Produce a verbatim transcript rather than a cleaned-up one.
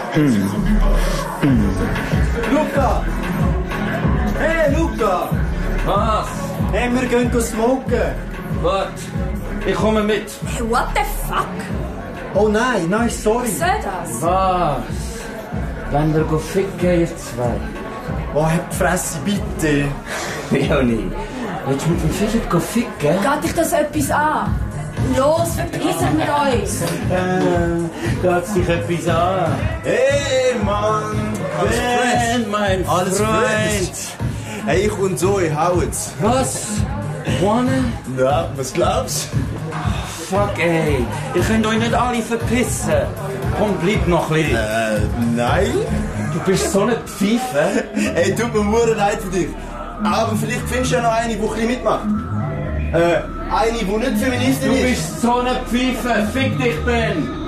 Luca! Hey, Luca! Was? Hey, wir gehen smoken. Warte, ich komme mit. Hey, what the fuck? Oh nein, nein, sorry. Was soll das? Was? Wenn wir go ficken, ihr zwei? Oh, hab die Fresse, bitte. Leonie, willst du mit dem Fischert go ficken? Geht dich das etwas an? Los, verpissen wir uns! Äh, geht sich etwas an? Hey, Mann! Alles fresh. mein Alles Freund! Hey, ich und Zoe, hauen's. Was? Wanne? Ja, was glaubst du? Fuck, ey. Ihr könnt euch nicht alle verpissen. Komm, bleib noch ein bisschen. Äh, nein. Du bist so eine Pfeife. Hey, tut mir hure leid für dich. Aber vielleicht findest du ja noch eine, die ein bisschen mitmacht. Äh, eine, die nicht Feministin Du ist. bist so eine Pfeife. Fick dich, Ben.